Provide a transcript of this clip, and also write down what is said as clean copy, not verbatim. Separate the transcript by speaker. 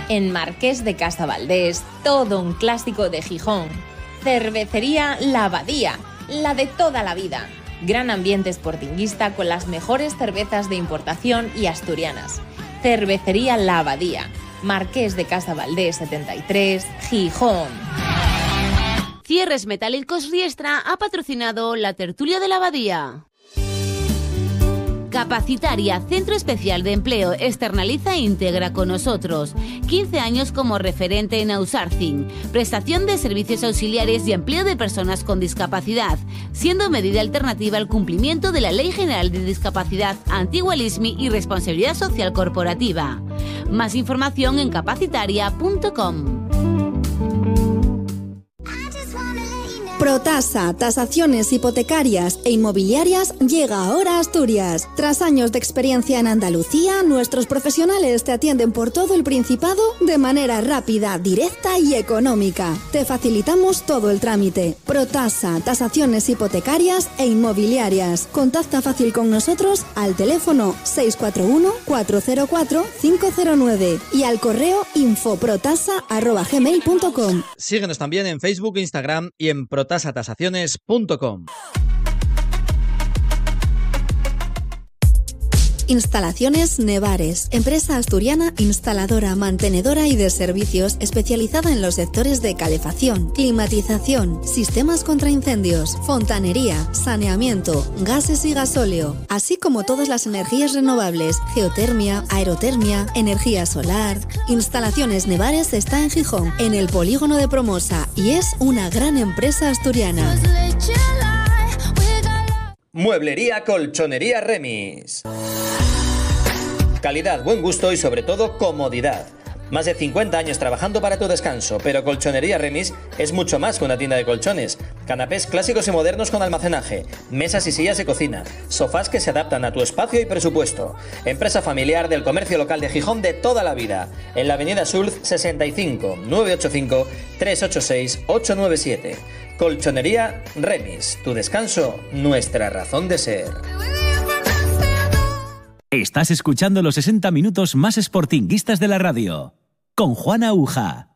Speaker 1: En Marqués de Casavaldés, todo un clásico de Gijón. Cervecería La Abadía, la de toda la vida. Gran ambiente sportinguista con las mejores cervezas de importación y asturianas. Cervecería La Abadía, Marqués de Casavaldés 73, Gijón.
Speaker 2: Cierres Metálicos Riestra ha patrocinado la tertulia de La Abadía. Capacitaria, Centro Especial de Empleo, externaliza e integra con nosotros. 15 años como referente en outsourcing, prestación de servicios auxiliares y empleo de personas con discapacidad, siendo medida alternativa al cumplimiento de la Ley General de Discapacidad, antigua LISMI y Responsabilidad Social Corporativa. Más información en capacitaria.com.
Speaker 3: Protasa, tasaciones hipotecarias e inmobiliarias, llega ahora a Asturias. Tras años de experiencia en Andalucía, nuestros profesionales te atienden por todo el Principado de manera rápida, directa y económica. Te facilitamos todo el trámite. Protasa, tasaciones hipotecarias e inmobiliarias. Contacta fácil con nosotros al teléfono 641-404-509 y al correo infoprotasa@gmail.com.
Speaker 4: Síguenos también en Facebook, Instagram y en protasatasaciones.com.
Speaker 3: Instalaciones Nevares, empresa asturiana instaladora, mantenedora y de servicios especializada en los sectores de calefacción, climatización, sistemas contra incendios, fontanería, saneamiento, gases y gasóleo, así como todas las energías renovables, geotermia, aerotermia, energía solar. Instalaciones Nevares está en Gijón, en el polígono de Promosa, y es una gran empresa asturiana.
Speaker 5: Mueblería Colchonería Remis. Calidad, buen gusto y sobre todo comodidad. Más de 50 años trabajando para tu descanso, pero Colchonería Remis es mucho más que una tienda de colchones. Canapés clásicos y modernos con almacenaje, mesas y sillas de cocina, sofás que se adaptan a tu espacio y presupuesto. Empresa familiar del comercio local de Gijón de toda la vida. En la avenida Sulz 65, 985 386 897. Colchonería Remis, tu descanso, nuestra razón de ser.
Speaker 6: Estás escuchando los 60 minutos más sportinguistas de la radio, con Juan Aguja.